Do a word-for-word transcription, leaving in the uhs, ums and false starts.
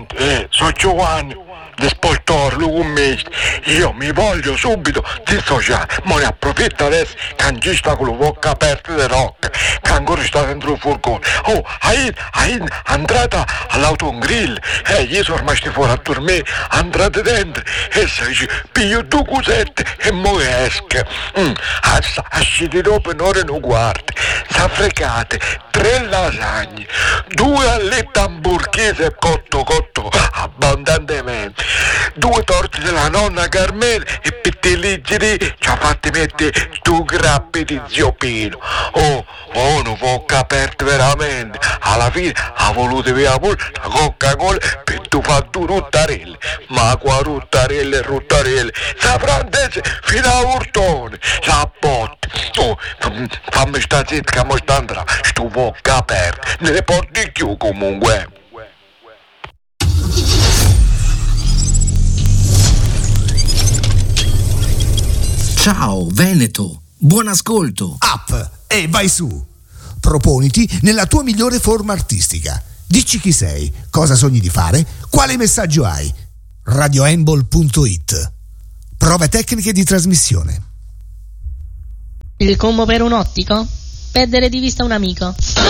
Senti, eh, sono Giovanni, di Spoltorlo con me. Io mi voglio subito dissociare, ma ne approfitto adesso che non ci sta con la bocca aperta di rock, che ancora sta dentro il furgone. Oh, hai, hai entrata all'autogrill, e io sono rimasto fuori a dormire, entrate dentro, e si dice, piglio due cosette e mo esca. Mm, asciti dopo un'ora e non guardi, s'affrecate, tre lasagne, due allette hamburghese cotto cotto abbondantemente, due torte della nonna Carmela e pettiligeri ci ha fatti mettere due grappi di zio Pino. Oh, oh, non bocca aperta veramente. Alla fine ha voluto via pure la Coca-Cola per tu fare due ruttarelle, ma qua ruttarelle e ruttarelle, sa francese fino a urtone, sa botte. Oh, fammi sta zitta che mo sta andrà, sto bocca aperta, ne le porti più comunque. Ciao Veneto, buon ascolto. Up e vai su. Proponiti nella tua migliore forma artistica. Dici chi sei, cosa sogni di fare, quale messaggio hai. radioembol punto it. Prove tecniche di trasmissione. Il combo per un ottico? Perdere di vista un amico.